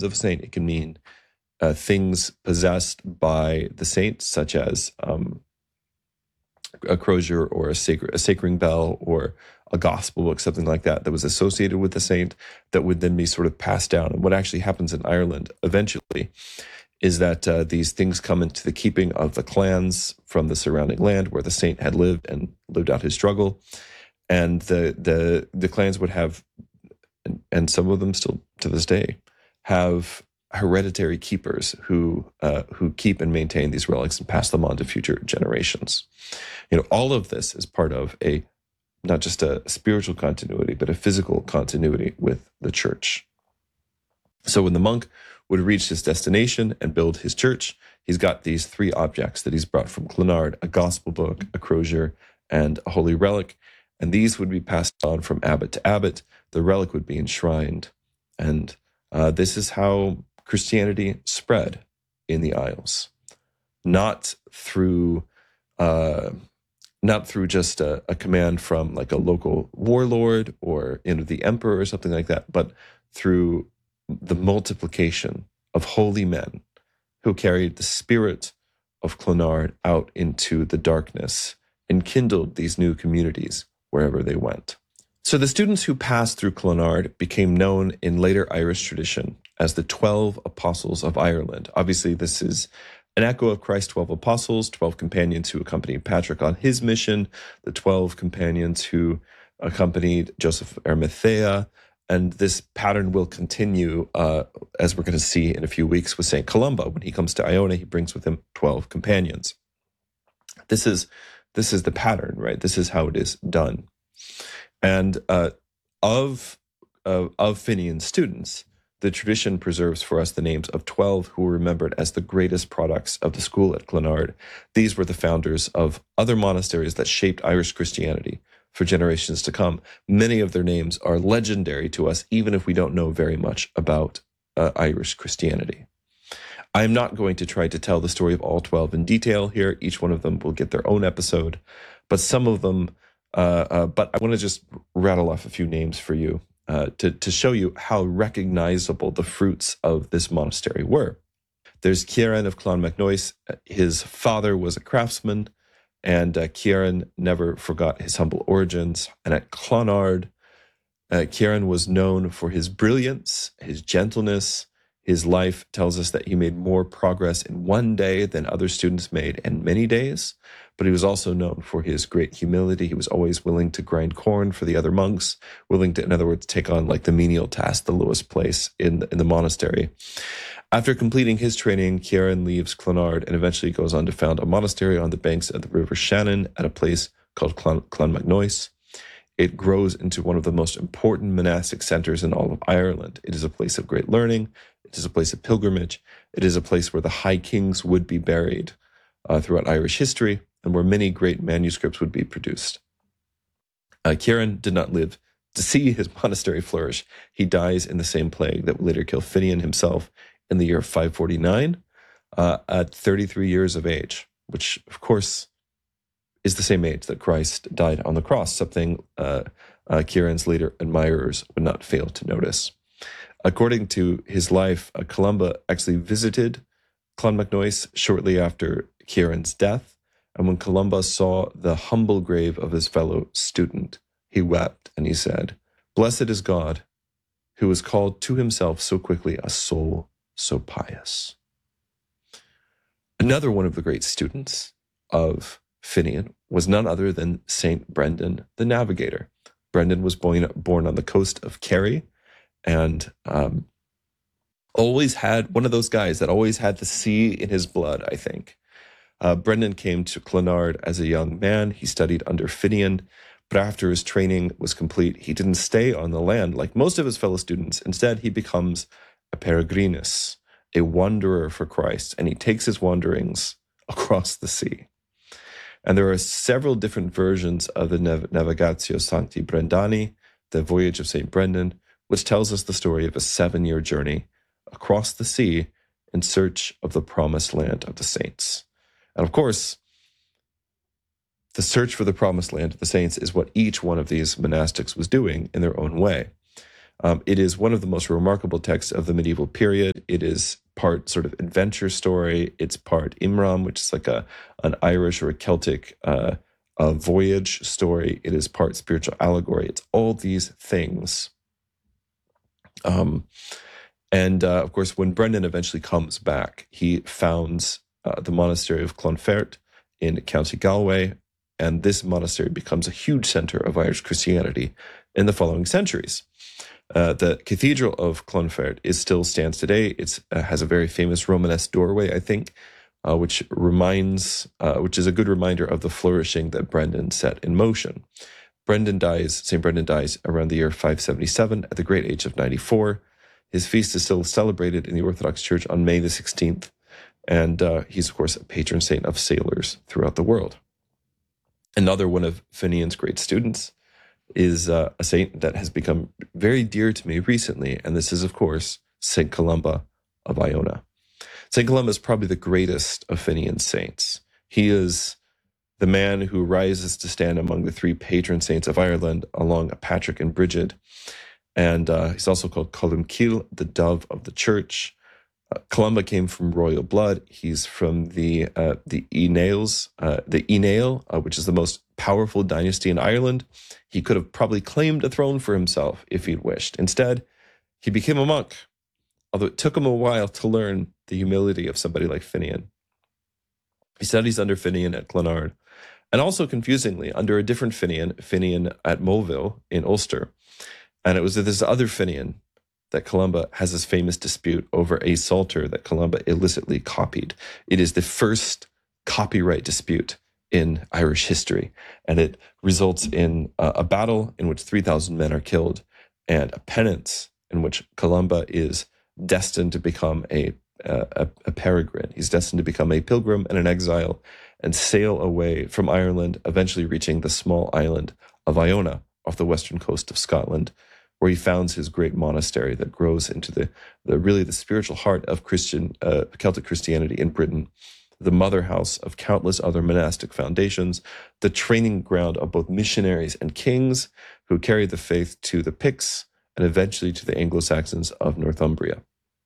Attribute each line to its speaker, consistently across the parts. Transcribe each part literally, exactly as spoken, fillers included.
Speaker 1: of a saint. It can mean uh, things possessed by the saint, such as um, a crozier or a, sacred, a sacring bell or a gospel book, something like that, that was associated with the saint that would then be sort of passed down. And what actually happens in Ireland eventually is that uh, these things come into the keeping of the clans from the surrounding land where the saint had lived and lived out his struggle. And the the the clans would have, and, and some of them still to this day, have hereditary keepers who uh, who keep and maintain these relics and pass them on to future generations. You know, all of this is part of a not just a spiritual continuity, but a physical continuity with the church. So when the monk would reach his destination and build his church, he's got these three objects that he's brought from Clonard: a gospel book, a crozier, and a holy relic. And these would be passed on from abbot to abbot. The relic would be enshrined. And uh, this is how Christianity spread in the Isles. Not through uh, not through just a, a command from like a local warlord or you know, the emperor or something like that, but through the multiplication of holy men who carried the spirit of Clonard out into the darkness and kindled these new communities wherever they went. So the students who passed through Clonard became known in later Irish tradition as the twelve Apostles of Ireland. Obviously, this is an echo of Christ's twelve apostles, twelve companions who accompanied Patrick on his mission, the twelve companions who accompanied Joseph of Arimathea, and this pattern will continue, uh, as we're going to see in a few weeks with Saint Columba. When he comes to Iona, he brings with him twelve companions. This is This is the pattern, right? This is how it is done. And uh, of, uh, of Finian's students, the tradition preserves for us the names of twelve who were remembered as the greatest products of the school at Clonard. These were the founders of other monasteries that shaped Irish Christianity for generations to come. Many of their names are legendary to us, even if we don't know very much about uh, Irish Christianity. I'm not going to try to tell the story of all twelve in detail here. Each one of them will get their own episode, but some of them, uh, uh, but I want to just rattle off a few names for you uh, to, to show you how recognizable the fruits of this monastery were. There's Ciaran of Clonmacnoise. His father was a craftsman, and uh, Ciaran never forgot his humble origins. And at Clonard, uh, Ciaran was known for his brilliance, his gentleness. His life tells us that he made more progress in one day than other students made in many days, but he was also known for his great humility. He was always willing to grind corn for the other monks, willing to, in other words, take on like the menial task, the lowest place in the, in the monastery. After completing his training, Ciaran leaves Clonard and eventually goes on to found a monastery on the banks of the River Shannon at a place called Clon, Clonmacnoise. It grows into one of the most important monastic centers in all of Ireland. It is a place of great learning. It is a place of pilgrimage. It is a place where the high kings would be buried uh, throughout Irish history and where many great manuscripts would be produced. Uh, Ciaran did not live to see his monastery flourish. He dies in the same plague that would later kill Finian himself in the year five forty-nine uh, at thirty-three years of age, which, of course, is the same age that Christ died on the cross, something uh, uh, Ciaran's later admirers would not fail to notice. According to his life, uh, Columba actually visited Clonmacnoise shortly after Ciaran's death, and when Columba saw the humble grave of his fellow student, he wept and he said, "Blessed is God, who has called to himself so quickly a soul so pious." Another one of the great students of Finian was none other than Saint Brendan the Navigator. Brendan was born, born on the coast of Kerry, and um, always had one of those guys that always had the sea in his blood, I think. Uh, Brendan came to Clonard as a young man. He studied under Finian, but after his training was complete, he didn't stay on the land like most of his fellow students. Instead, he becomes a peregrinus, a wanderer for Christ, and he takes his wanderings across the sea. And there are several different versions of the Nav- Navigatio Sancti Brendani, the Voyage of Saint Brendan, which tells us the story of a seven-year journey across the sea in search of the promised land of the saints. And of course, the search for the promised land of the saints is what each one of these monastics was doing in their own way. Um, it is one of the most remarkable texts of the medieval period. It is part sort of adventure story. It's part Imram, which is like a an Irish or a Celtic uh, a voyage story. It is part spiritual allegory. It's all these things. Um, and uh, of course, when Brendan eventually comes back, he founds uh, the monastery of Clonfert in County Galway, and this monastery becomes a huge center of Irish Christianity in the following centuries. Uh, the Cathedral of Clonfert is still stands today. It uh, has a very famous Romanesque doorway, I think, uh, which reminds, uh, which is a good reminder of the flourishing that Brendan set in motion. Brendan dies, Saint Brendan dies around the year five seventy-seven at the great age of ninety-four. His feast is still celebrated in the Orthodox Church on May the sixteenth, and uh, he's, of course, a patron saint of sailors throughout the world. Another one of Finian's great students is uh, a saint that has become very dear to me recently, and this is, of course, Saint Columba of Iona. Saint Columba is probably the greatest of Finian's saints. He is the man who rises to stand among the three patron saints of Ireland, along Patrick and Bridget. And uh, he's also called Columcille, the dove of the church. Uh, Columba came from royal blood. He's from the uh, the Enails, uh, the Enail, uh, which is the most powerful dynasty in Ireland. He could have probably claimed a throne for himself if he'd wished. Instead, he became a monk, although it took him a while to learn the humility of somebody like Finian. He studies under Finian at Clonard, and also, confusingly, under a different Finian, Finian at Moville in Ulster. And it was this other Finian that Columba has this famous dispute over a psalter that Columba illicitly copied. It is the first copyright dispute in Irish history, and it results in a, a battle in which three thousand men are killed, and a penance in which Columba is destined to become a, a, a peregrine. He's destined to become a pilgrim and an exile and sail away from Ireland, eventually reaching the small island of Iona off the western coast of Scotland, where he founds his great monastery that grows into the, the really the spiritual heart of Christian uh, Celtic Christianity in Britain, the mother house of countless other monastic foundations, the training ground of both missionaries and kings who carried the faith to the Picts and eventually to the Anglo-Saxons of Northumbria.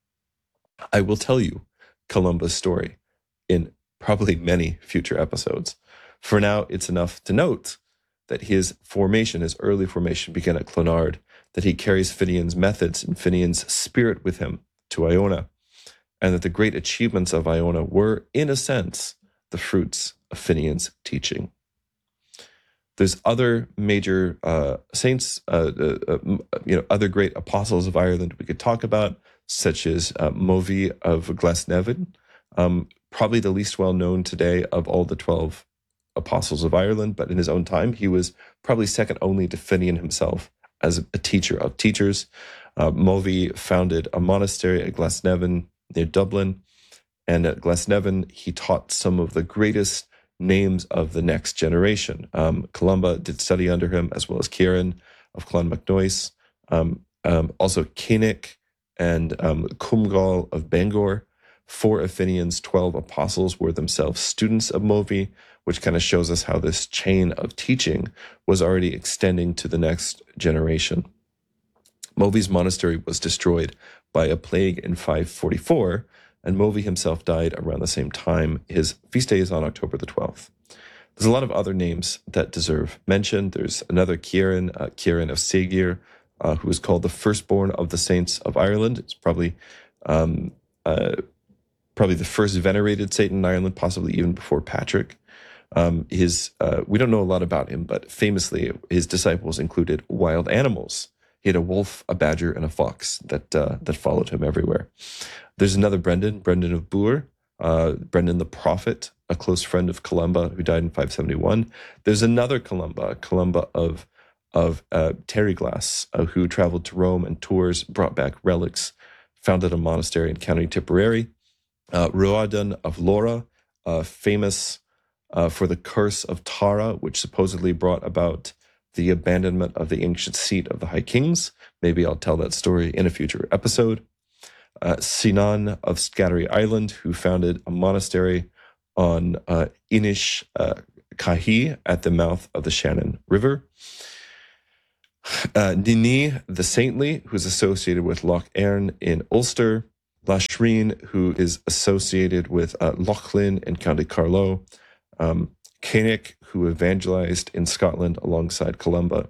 Speaker 1: I will tell you Columba's story in probably many future episodes. For now, it's enough to note that his formation, his early formation, began at Clonard, that he carries Finian's methods and Finian's spirit with him to Iona, and that the great achievements of Iona were, in a sense, the fruits of Finian's teaching. There's other major uh, saints, uh, uh, uh, you know, other great apostles of Ireland we could talk about, such as uh, Movi of Glasnevin, um, probably the least well-known today of all the twelve apostles of Ireland, but in his own time, he was probably second only to Finian himself as a teacher of teachers. Uh, Movi founded a monastery at Glasnevin near Dublin, and at Glasnevin, he taught some of the greatest names of the next generation. Um, Columba did study under him, as well as Kieran of Clonmacnoise, um, um, also Cénic and um, Cumgal of Bangor. Four of Finian's twelve apostles were themselves students of Movi, which kind of shows us how this chain of teaching was already extending to the next generation. Movi's monastery was destroyed by a plague in five forty-four, and Movi himself died around the same time. His feast day is on October the twelfth. There's a lot of other names that deserve mention. There's another Kieran, uh, Kieran of Segir, uh, who is called the firstborn of the saints of Ireland. It's probably um, uh, probably the first venerated saint in Ireland, possibly even before Patrick. Um, his uh, we don't know a lot about him, but famously his disciples included wild animals. He had a wolf, a badger, and a fox that uh, that followed him everywhere. There's another Brendan, Brendan of Boor, uh, Brendan the prophet, a close friend of Columba, who died in five seventy-one. There's another Columba, Columba of of uh, Terryglass, uh, who traveled to Rome and tours, brought back relics, founded a monastery in County Tipperary. Uh, Ruadhan of Lora, uh, famous uh, for the curse of Tara, which supposedly brought about the abandonment of the ancient seat of the High Kings. Maybe I'll tell that story in a future episode. Uh, Sinan of Scattery Island, who founded a monastery on uh, Inish uh, Cahi at the mouth of the Shannon River. Uh, Nini the Saintly, who's associated with Loch Earn in Ulster. Lashreen, who is associated with uh, Lochlin in County Carlow, um, Koenig, who evangelized in Scotland alongside Columba,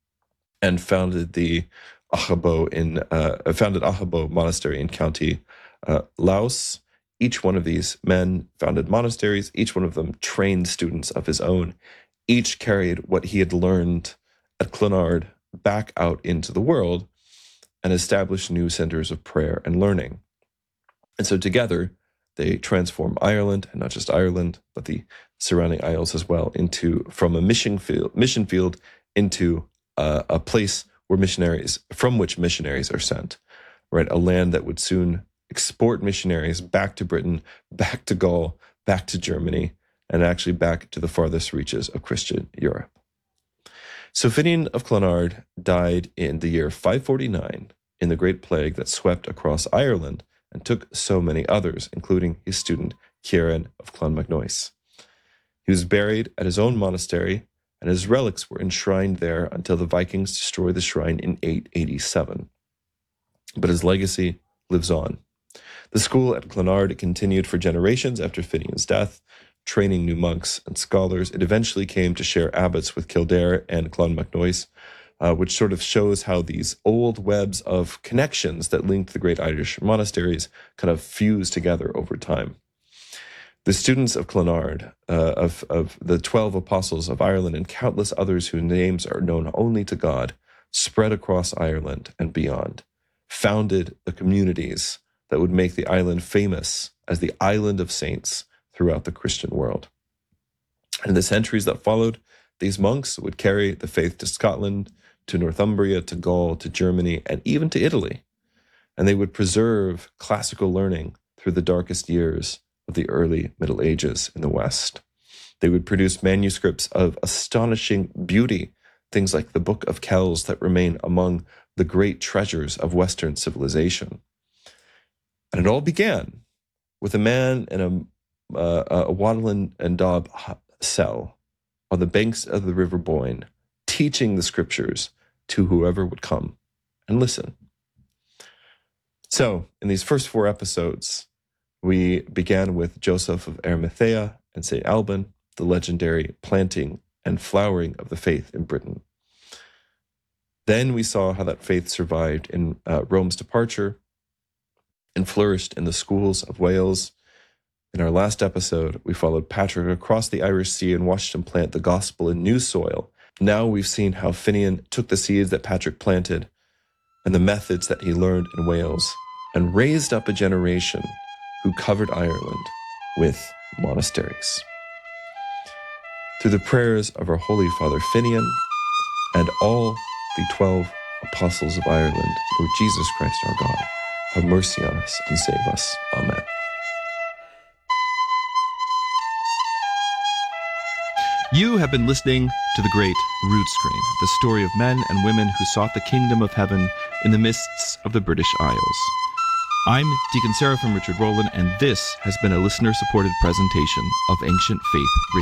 Speaker 1: and founded the Achabo in uh, founded Achabo Monastery in County uh, Laos. Each one of these men founded monasteries. Each one of them trained students of his own. Each carried what he had learned at Clonard back out into the world and established new centers of prayer and learning. And so together, they transform Ireland, and not just Ireland, but the surrounding isles as well, into from a mission field, mission field into a, a place where missionaries, from which missionaries are sent, right? A land that would soon export missionaries back to Britain, back to Gaul, back to Germany, and actually back to the farthest reaches of Christian Europe. So Finian of Clonard died in the year five forty-nine in the Great Plague that swept across Ireland and took so many others, including his student Ciaran of Clonmacnoise. He was buried at his own monastery, and his relics were enshrined there until the Vikings destroyed the shrine in eight eighty-seven. But his legacy lives on. The school at Clonard continued for generations after Finian's death, training new monks and scholars. It eventually came to share abbots with Kildare and Clonmacnoise, uh, which sort of shows how these old webs of connections that linked the great Irish monasteries kind of fused together over time. The students of Clonard, uh, of, of the twelve apostles of Ireland and countless others whose names are known only to God, spread across Ireland and beyond, founded the communities that would make the island famous as the Island of Saints throughout the Christian world. And in the centuries that followed, these monks would carry the faith to Scotland, to Northumbria, to Gaul, to Germany, and even to Italy. And they would preserve classical learning through the darkest years of the early Middle Ages in the West. They would produce manuscripts of astonishing beauty, things like the Book of Kells that remain among the great treasures of Western civilization. And it all began with a man in a, uh, a Wattle and Daub cell on the banks of the River Boyne, teaching the scriptures to whoever would come and listen. So, in these first four episodes, we began with Joseph of Arimathea and Saint Alban, the legendary planting and flowering of the faith in Britain. Then we saw how that faith survived in uh, Rome's departure and flourished in the schools of Wales. In our last episode, we followed Patrick across the Irish Sea and watched him plant the gospel in new soil. Now we've seen how Finian took the seeds that Patrick planted and the methods that he learned in Wales and raised up a generation who covered Ireland with monasteries. Through the prayers of our Holy Father Finian and all the twelve apostles of Ireland, Lord Jesus Christ our God, have mercy on us and save us. Amen.
Speaker 2: You have been listening to The Great Rood Screen, the story of men and women who sought the kingdom of heaven in the mists of the British Isles. I'm Deacon Seraphim Richard Rowland, and this has been a listener-supported presentation of Ancient Faith Radio.